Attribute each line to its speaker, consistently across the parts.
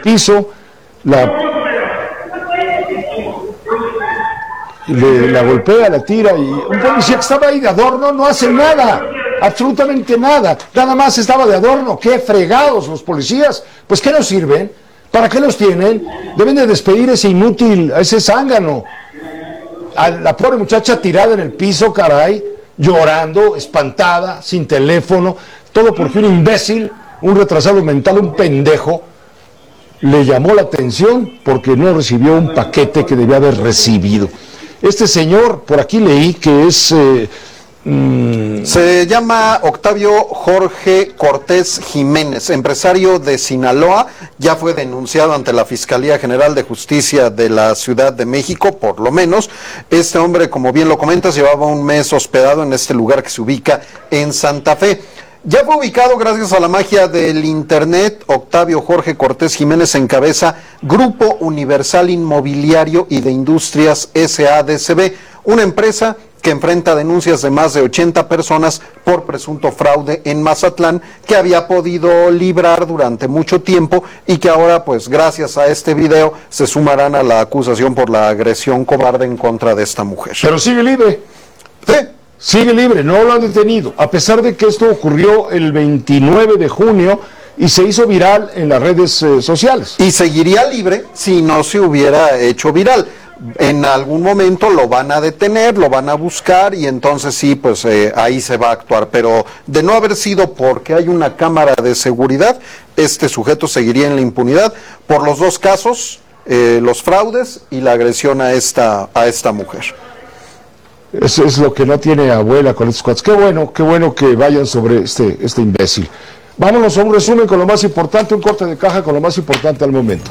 Speaker 1: piso, la golpea, la tira, y un policía que estaba ahí de adorno no hace nada, absolutamente nada, nada más estaba de adorno. ¡Qué fregados los policías! Pues ¿qué nos sirven? ¿Para qué los tienen? Deben de despedir a ese inútil, a ese zángano. A la pobre muchacha tirada en el piso, caray, llorando, espantada, sin teléfono, todo porque un imbécil, un retrasado mental, un pendejo, le llamó la atención porque no recibió un paquete que debía haber recibido. Este señor, por aquí leí que es...
Speaker 2: Se llama Octavio Jorge Cortés Jiménez, empresario de Sinaloa. Ya fue denunciado ante la Fiscalía General de Justicia de la Ciudad de México, por lo menos. Este hombre, como bien lo comentas, llevaba un mes hospedado en este lugar que se ubica en Santa Fe. Ya fue ubicado gracias a la magia del internet. Octavio Jorge Cortés Jiménez encabeza Grupo Universal Inmobiliario y de Industrias SADCB, una empresa que enfrenta denuncias de más de 80 personas por presunto fraude en Mazatlán, que había podido librar durante mucho tiempo y que ahora, pues gracias a este video, se sumarán a la acusación por la agresión cobarde en contra de esta mujer.
Speaker 1: Pero sigue libre.
Speaker 2: Sí.
Speaker 1: Sigue libre, no lo han detenido, a pesar de que esto ocurrió el 29 de junio y se hizo viral en las redes sociales.
Speaker 2: Y seguiría libre si no se hubiera hecho viral. En algún momento lo van a detener, lo van a buscar y entonces sí, pues ahí se va a actuar. Pero de no haber sido porque hay una cámara de seguridad, este sujeto seguiría en la impunidad por los dos casos, los fraudes y la agresión a esta mujer.
Speaker 1: Eso es lo que no tiene abuela con estos cuates. Qué bueno que vayan sobre este imbécil. Vámonos a un resumen con lo más importante, un corte de caja con lo más importante al momento.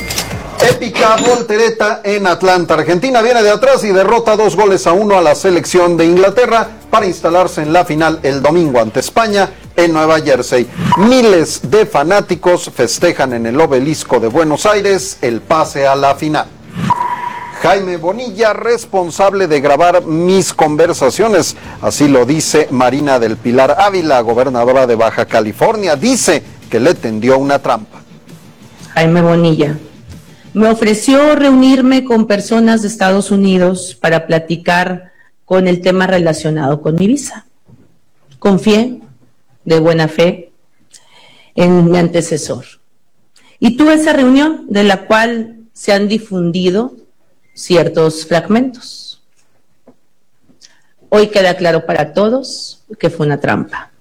Speaker 2: Épica voltereta en Atlanta. Argentina viene de atrás y derrota 2-1 a la selección de Inglaterra para instalarse en la final el domingo ante España en Nueva Jersey. Miles de fanáticos festejan en el Obelisco de Buenos Aires el pase a la final. Jaime Bonilla, responsable de grabar mis conversaciones, así lo dice Marina del Pilar Ávila, gobernadora de Baja California, dice que le tendió una trampa.
Speaker 3: Jaime Bonilla me ofreció reunirme con personas de Estados Unidos para platicar con el tema relacionado con mi visa. Confié de buena fe en mi antecesor y tuve esa reunión de la cual se han difundido ciertos fragmentos. Hoy queda claro para todos que fue una trampa.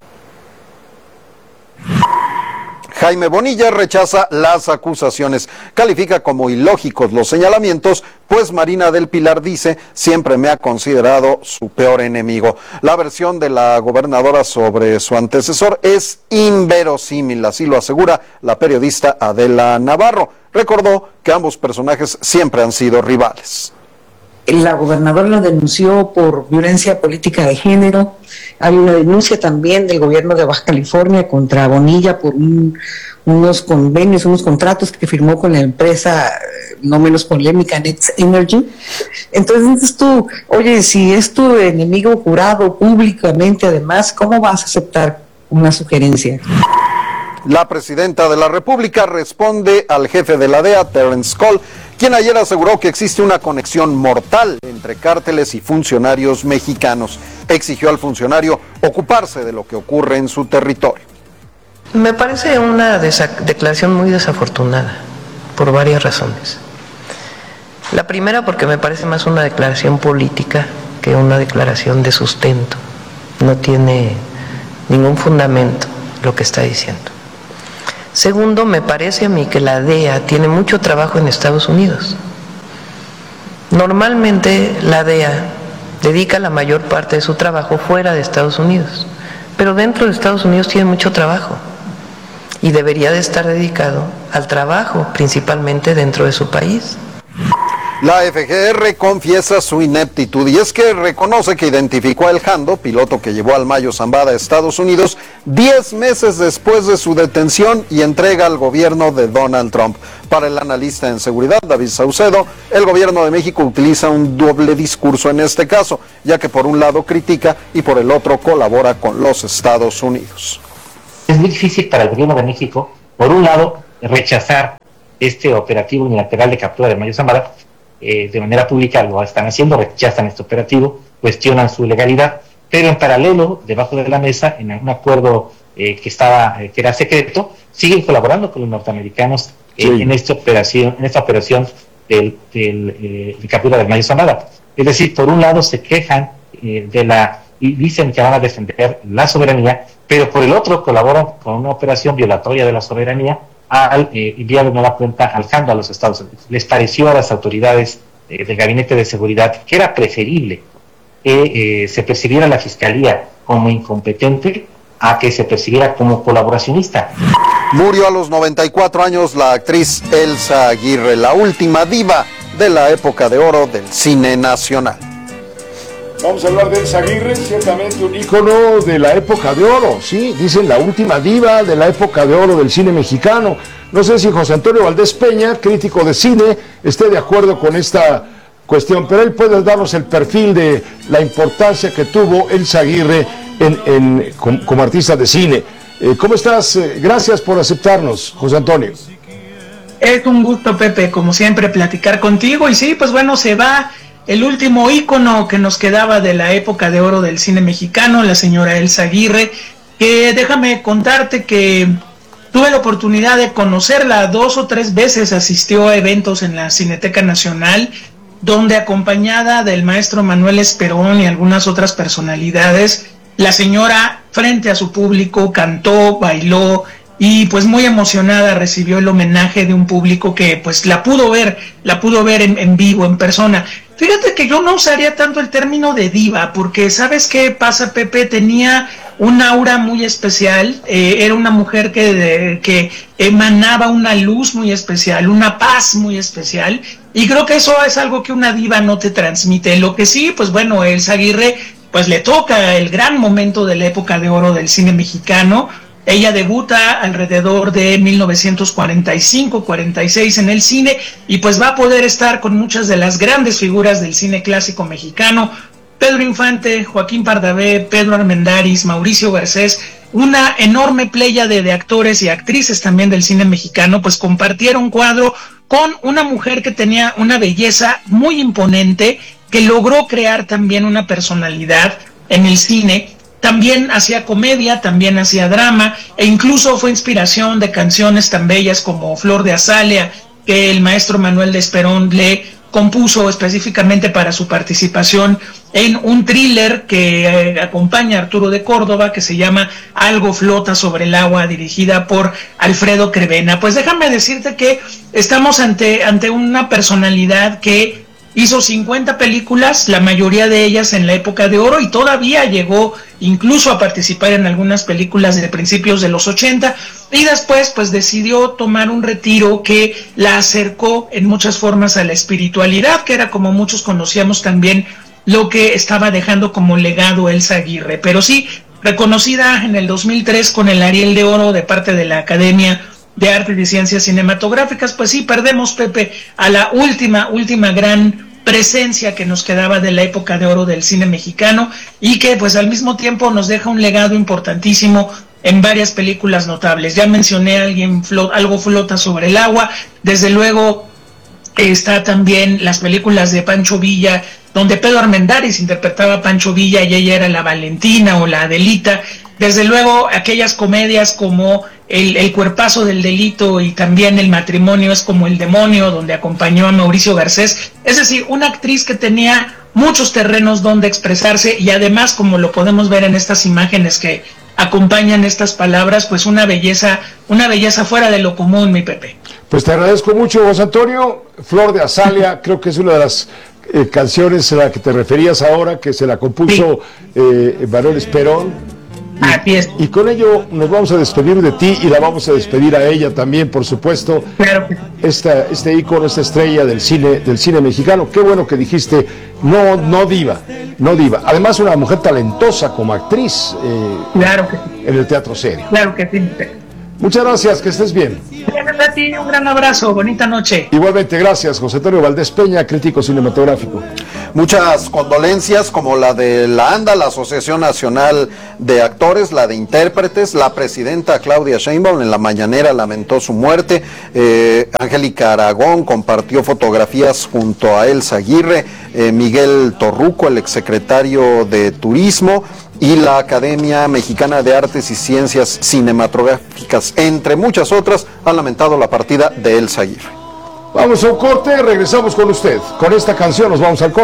Speaker 2: Jaime Bonilla rechaza las acusaciones, califica como ilógicos los señalamientos, pues Marina del Pilar dice, siempre me ha considerado su peor enemigo. La versión de la gobernadora sobre su antecesor es inverosímil, así lo asegura la periodista Adela Navarro. Recordó que ambos personajes siempre han sido rivales.
Speaker 4: La gobernadora lo denunció por violencia política de género. Hay una denuncia también del gobierno de Baja California contra Bonilla por unos convenios, unos contratos que firmó con la empresa no menos polémica, Next Energy. Entonces dices tú, oye, si es tu enemigo jurado públicamente, además, ¿cómo vas a aceptar una sugerencia?
Speaker 2: La presidenta de la República responde al jefe de la DEA, Terence Cole, quien ayer aseguró que existe una conexión mortal entre cárteles y funcionarios mexicanos. Exigió al funcionario ocuparse de lo que ocurre en su territorio.
Speaker 5: Me parece una declaración muy desafortunada, por varias razones. La primera, porque me parece más una declaración política que una declaración de sustento. No tiene ningún fundamento lo que está diciendo. Segundo, me parece a mí que la DEA tiene mucho trabajo en Estados Unidos. Normalmente la DEA dedica la mayor parte de su trabajo fuera de Estados Unidos, pero dentro de Estados Unidos tiene mucho trabajo y debería de estar dedicado al trabajo, principalmente dentro de su país.
Speaker 2: La FGR confiesa su ineptitud y es que reconoce que identificó a El Jando, piloto que llevó al Mayo Zambada a Estados Unidos, 10 meses después de su detención y entrega al gobierno de Donald Trump. Para el analista en seguridad, David Saucedo, el gobierno de México utiliza un doble discurso en este caso, ya que por un lado critica y por el otro colabora con los Estados Unidos.
Speaker 6: Es muy difícil para el gobierno de México, por un lado, rechazar este operativo unilateral de captura de Mayo Zambada. De manera pública lo están haciendo, rechazan este operativo, cuestionan su legalidad, pero en paralelo, debajo de la mesa, en un acuerdo que era secreto, siguen colaborando con los norteamericanos en esta operación de captura del Mayo Zambada. Es decir, por un lado se quejan y dicen que van a defender la soberanía, pero por el otro colaboran con una operación violatoria de la soberanía al enviar de nueva cuenta al Jando a los Estados Unidos. Les pareció a las autoridades del Gabinete de Seguridad que era preferible que se percibiera la Fiscalía como incompetente a que se percibiera como colaboracionista.
Speaker 2: Murió a los 94 años la actriz Elsa Aguirre, la última diva de la época de oro del cine nacional.
Speaker 1: Vamos a hablar de Elsa Aguirre, ciertamente un ícono de la época de oro, sí, dicen la última diva de la época de oro del cine mexicano. No sé si José Antonio Valdés Peña, crítico de cine, esté de acuerdo con esta cuestión, pero él puede darnos el perfil de la importancia que tuvo Elsa Aguirre como artista de cine. ¿Cómo estás? Gracias por aceptarnos, José Antonio.
Speaker 7: Es un gusto, Pepe, como siempre, platicar contigo. Y sí, pues bueno, se va el último ícono que nos quedaba de la época de oro del cine mexicano, la señora Elsa Aguirre, que déjame contarte que tuve la oportunidad de conocerla 2 o 3 veces, asistió a eventos en la Cineteca Nacional, donde acompañada del maestro Manuel Esperón y algunas otras personalidades, la señora frente a su público cantó, bailó y pues muy emocionada recibió el homenaje de un público que pues la pudo ver en vivo, en persona. Fíjate que yo no usaría tanto el término de diva, porque ¿sabes qué pasa, Pepe? Tenía un aura muy especial, era una mujer que emanaba una luz muy especial, una paz muy especial, y creo que eso es algo que una diva no te transmite. Lo que sí, pues bueno, Elsa Aguirre, pues le toca el gran momento de la época de oro del cine mexicano. Ella debuta alrededor de 1945-46 en el cine y pues va a poder estar con muchas de las grandes figuras del cine clásico mexicano: Pedro Infante, Joaquín Pardavé, Pedro Armendáriz, Mauricio Garcés, una enorme pléyade de actores y actrices también del cine mexicano, pues compartieron cuadro con una mujer que tenía una belleza muy imponente, que logró crear también una personalidad en el cine. También hacía comedia, también hacía drama, e incluso fue inspiración de canciones tan bellas como Flor de Azalea, que el maestro Manuel de Esperón le compuso específicamente para su participación en un thriller que acompaña a Arturo de Córdoba, que se llama Algo flota sobre el agua, dirigida por Alfredo Crevena. Pues déjame decirte que estamos ante una personalidad que hizo 50 películas, la mayoría de ellas en la época de oro, y todavía llegó incluso a participar en algunas películas de principios de los 80, y después pues decidió tomar un retiro que la acercó en muchas formas a la espiritualidad, que era, como muchos conocíamos, también lo que estaba dejando como legado Elsa Aguirre. Pero sí, reconocida en el 2003 con el Ariel de Oro de parte de la Academia de Artes y Ciencias Cinematográficas. Pues sí, perdemos, Pepe, a la última gran presencia que nos quedaba de la época de oro del cine mexicano, y que pues al mismo tiempo nos deja un legado importantísimo en varias películas notables. Ya mencioné Algo flota sobre el agua, desde luego está también las películas de Pancho Villa, donde Pedro Armendáriz interpretaba a Pancho Villa y ella era la Valentina o la Adelita. Desde luego aquellas comedias como el Cuerpazo del delito y también El matrimonio es como el demonio, donde acompañó a Mauricio Garcés. Es decir, una actriz que tenía muchos terrenos donde expresarse, y además, como lo podemos ver en estas imágenes que acompañan estas palabras, pues una belleza fuera de lo común, mi Pepe.
Speaker 1: Pues te agradezco mucho, José Antonio. Flor de Azalea, creo que es una de las canciones a la que te referías ahora, que se la compuso Manuel Esperón. Y con ello nos vamos a despedir de ti y la vamos a despedir a ella también, por supuesto.
Speaker 7: Claro.
Speaker 1: Este ícono, esta estrella del cine mexicano. Qué bueno que dijiste, no diva. Además, una mujer talentosa como actriz
Speaker 7: claro que sí.
Speaker 1: En el teatro serio.
Speaker 7: Claro que sí.
Speaker 1: Muchas gracias, que estés bien.
Speaker 7: Gracias a ti, un gran abrazo, bonita noche.
Speaker 1: Igualmente, gracias, José Antonio Valdés Peña, crítico cinematográfico.
Speaker 2: Muchas condolencias, como la de la ANDA, la Asociación Nacional de Actores, la de Intérpretes. La presidenta Claudia Sheinbaum en la mañanera lamentó su muerte. Angélica Aragón compartió fotografías junto a Elsa Aguirre, Miguel Torruco, el exsecretario de Turismo, y la Academia Mexicana de Artes y Ciencias Cinematográficas, entre muchas otras, han lamentado la partida de Elsa Aguirre.
Speaker 1: Vamos a un corte, regresamos con usted. Con esta canción nos vamos al corte.